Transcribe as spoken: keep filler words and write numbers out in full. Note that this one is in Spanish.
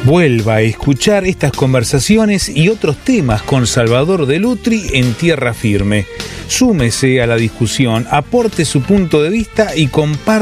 Vuelva a escuchar estas conversaciones y otros temas con Salvador Delutri en Tierra Firme. Súmese a la discusión, aporte su punto de vista y comparte